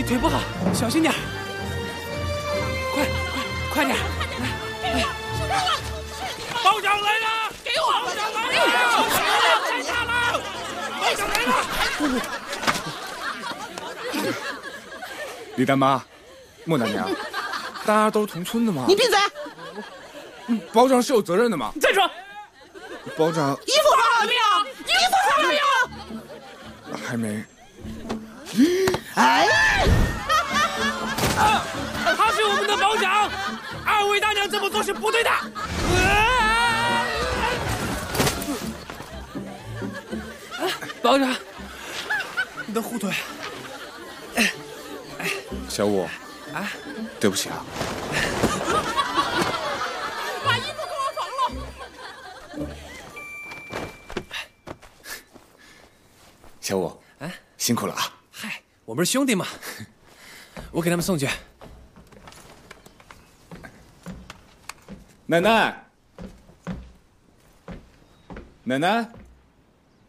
腿不好，小心点。快点！来，包长来了！给我！包长来了！太大了！包长来了！ 李大妈，莫大娘，大家都是同村的嘛。 你闭嘴！ 包长是有责任的嘛。 再说， 包长衣服穿好了没有？衣服穿了没有？ 还没。 哎！ 他是我们的保长，二位大娘这么做是不对的。保长，你的护腿。 小五， 啊， 对不起啊。 把衣服给我缝了。 小五，辛苦了啊。 嗨，我们是兄弟嘛，我给他们送去。 奶奶，奶奶。